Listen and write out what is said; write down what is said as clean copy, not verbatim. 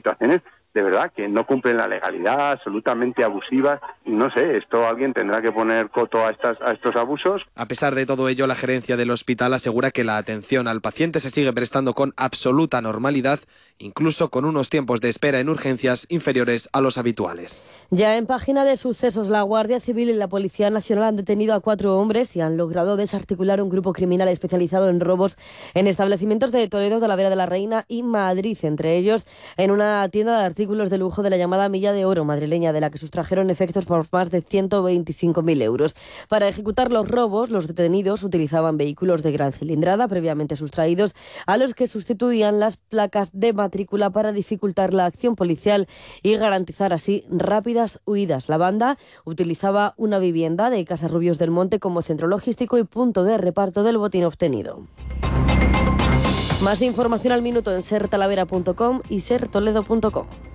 situaciones de verdad que no cumplen la legalidad, absolutamente abusivas. No sé, esto alguien tendrá que poner coto a estos abusos. A pesar de todo ello, la gerencia del hospital asegura que la atención al paciente se sigue prestando con absoluta normalidad, incluso con unos tiempos de espera en urgencias inferiores a los habituales. Ya en página de sucesos, la Guardia Civil y la Policía Nacional han detenido a 4 hombres y han logrado desarticular un grupo criminal especializado en robos en establecimientos de Toledo, Talavera de la Reina y Madrid, entre ellos en una tienda de artículos de lujo de la llamada Milla de Oro madrileña, de la que sustrajeron efectos por más de 125.000 euros. Para ejecutar los robos, los detenidos utilizaban vehículos de gran cilindrada previamente sustraídos, a los que sustituían las placas de matrícula para dificultar la acción policial y garantizar así rápidas huidas. La banda utilizaba una vivienda de Casarrubios del Monte como centro logístico y punto de reparto del botín obtenido. Más información al minuto en sertalavera.com y sertoledo.com.